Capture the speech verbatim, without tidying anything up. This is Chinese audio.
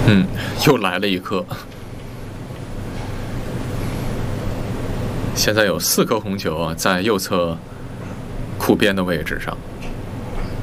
嗯，又来了一颗。现在有四颗红球啊，在右侧库边的位置上。